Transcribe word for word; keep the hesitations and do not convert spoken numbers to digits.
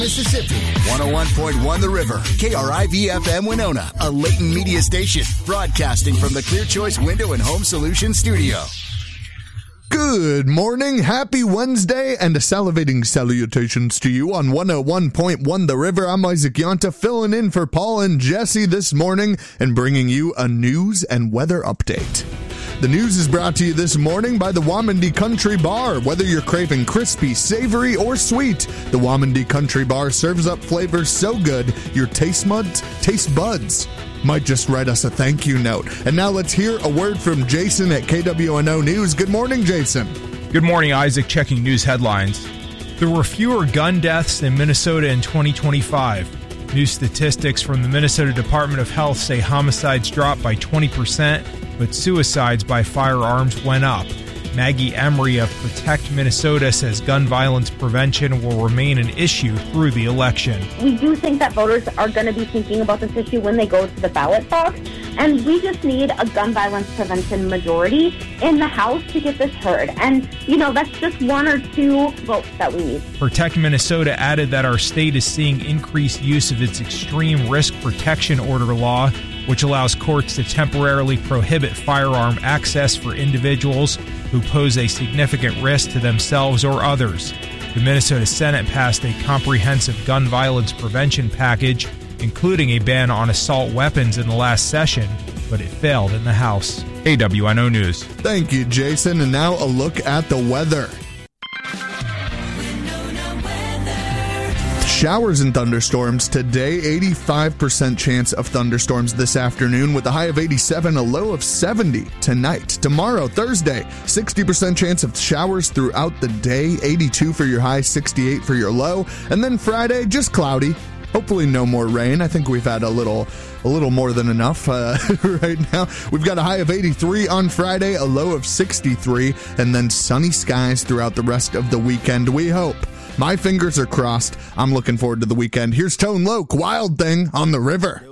Mississippi, one oh one point one The River, K R I V F M Winona, a Leighton media station, broadcasting from the Clear Choice Window and Home Solutions studio. Good morning, happy Wednesday, and a salivating salutations to you on one oh one point one The River. I'm Isaac Yonta, filling in for Paul and Jesse this morning and bringing you a news and weather update. The news is brought to you this morning by the Wamandee Country Bar. Whether you're craving crispy, savory, or sweet, the Wamandee Country Bar serves up flavors so good your taste buds, taste buds might just write us a thank you note. And now let's hear a word from Jason at K W N O News. Good morning, Jason. Good morning, Isaac. Checking news headlines. There were fewer gun deaths in Minnesota in twenty twenty-five. New statistics from the Minnesota Department of Health say homicides dropped by twenty percent, but suicides by firearms went up. Maggie Emery of Protect Minnesota says gun violence prevention will remain an issue through the election. We do think that voters are going to be thinking about this issue when they go to the ballot box, and we just need a gun violence prevention majority in the House to get this heard. And, you know, that's just one or two votes that we need. Protect Minnesota added that our state is seeing increased use of its extreme risk protection order law, which allows courts to temporarily prohibit firearm access for individuals who pose a significant risk to themselves or others. The Minnesota Senate passed a comprehensive gun violence prevention package, including a ban on assault weapons in the last session, but it failed in the House. K W N O News. Thank you, Jason. And now a look at the weather. Showers and thunderstorms today, eighty-five percent chance of thunderstorms this afternoon with a high of eighty-seven, a low of seventy tonight. Tomorrow, Thursday, sixty percent chance of showers throughout the day, eighty-two for your high, sixty-eight for your low. And then Friday, just cloudy. Hopefully no more rain. I think we've had a little a little more than enough uh, right now. We've got a high of eighty-three on Friday, a low of sixty-three, and then sunny skies throughout the rest of the weekend, we hope. My fingers are crossed. I'm looking forward to the weekend. Here's Tone Loc, Wild Thing on The River.